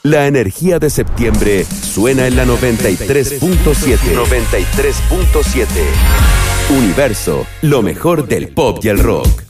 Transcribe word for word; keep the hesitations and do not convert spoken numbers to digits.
La energía de septiembre suena en la noventa y tres punto siete. noventa y tres punto siete. Universo, lo mejor del pop y el rock.